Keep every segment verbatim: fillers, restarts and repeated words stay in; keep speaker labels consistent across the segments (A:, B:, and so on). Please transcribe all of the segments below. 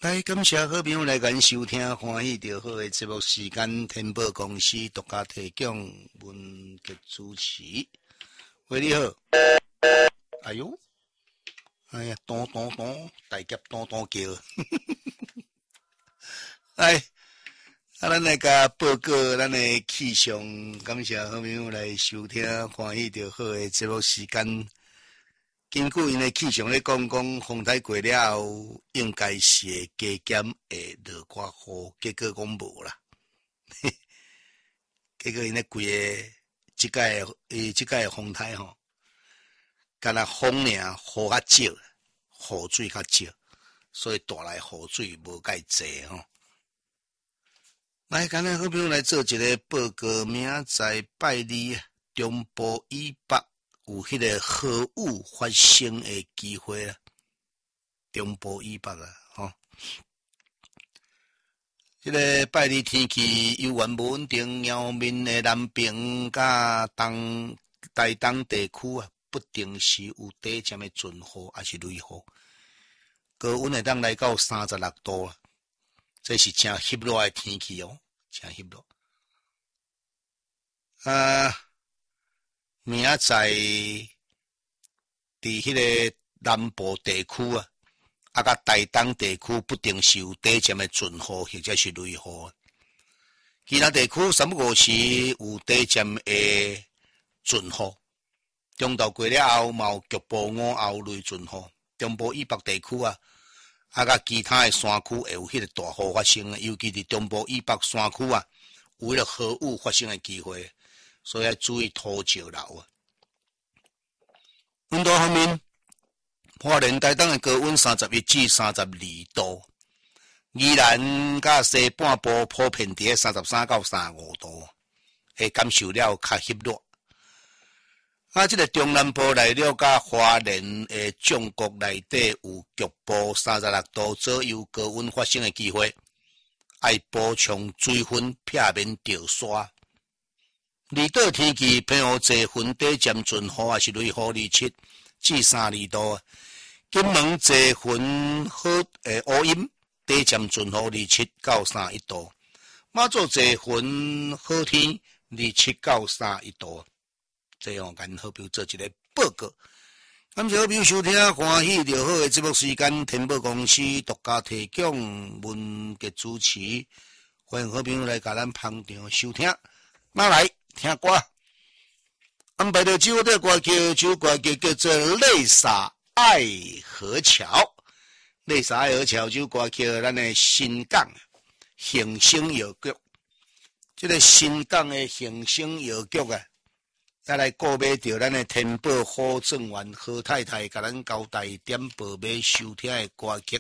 A: 来，感谢好朋友来咱收听欢喜就好的节目时间，天宝公司独家提供，文杰主持。喂，你好。哎呦，哎呀，咚咚咚，大夹咚咚叫。来，啊，咱来甲报告咱的气象，感谢好朋友来收听欢喜就好的节目时间。根据因的气象咧讲讲，风台过了后，应该是会加减会落寡雨，结果讲无啦。结果因咧规个即个诶，即个风台吼，干那风尔雨较少，雨水较少，所以带来雨水无介济吼。来，今日好朋友来做一个报告，明仔拜二中部以北有迄个豪雨发生的机会啦。中部以北啊，吼，迄个拜二天气由原无稳定，后面的南平甲东台东地区啊，不定时有短暂的阵雨还是雷雨，高温会当来到三十六度啦。这是真翕热的天气哦，真翕热。啊，明仔载伫迄个南部地区啊，啊甲台东地区不定时有短暂的阵雨或者是雷雨。其他地区三不五时有短暂的阵雨，中昼过了后，嘛有局部午后雷阵雨。中部以北地区啊。啊，甲其他的山区会有迄个大雨发生的，尤其是中部以北山区啊，有迄个豪雨发生的机会，所以要注意土石流啊。温度方面，花莲台东的高温三十一至三十二度，宜兰甲西半部普遍伫三十三到三十五度，会感受了较翕热。啊，即个中南部来了，甲花莲诶种国内底有局部三十六度左右高温发生诶机会，爱补充水分，避免掉沙。离岛天气偏有济云短暂阵雨，还是雷雨二七至三二度。金门济云好诶乌阴，短暂阵雨二七到三一度。马祖济云好天二七到三一度。这样跟好朋友做一个报告，感谢好朋友收听欢喜就好的节目时间，天宝公司独家提供，文杰主持，欢迎好朋友来甲咱捧场收听。那来听歌，安排的这首歌曲，这首歌曲叫做《泪洒爱河桥》。泪洒爱河桥这首歌曲，咱的新港恒星药局，这个新港的恒星药局啊。再来购买到咱的天宝好政员何太太甲咱交代点报买收听的歌曲。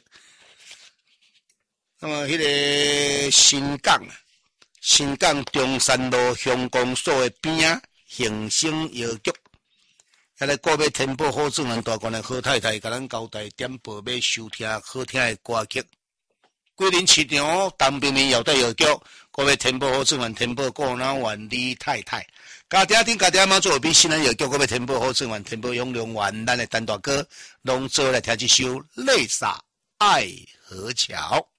A: 那么迄个新港啊，新港中山路乡公所的边啊，恒星药局。再来购买天宝好政员大官的何太太甲咱交代点报买收听好听的歌曲。桂林市场东平面药代药局购买天宝好政员天宝顾脑丸李太太。家丁丁家丁妈做比新人药局嗰边天宝好正完天宝永良丸，咱的单大哥拢做来听一首《泪洒爱河桥》。